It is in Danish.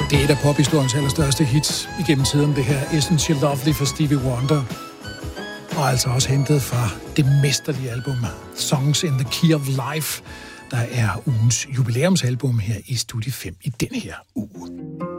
Det er et af pophistoriens allerstørste hits igennem tiden, det her Isn't She Lovely for Stevie Wonder. Og altså også hentet fra det mesterlige album Songs in the Key of Life, der er ugens jubilæumsalbum her i Studie 5 i denne her uge.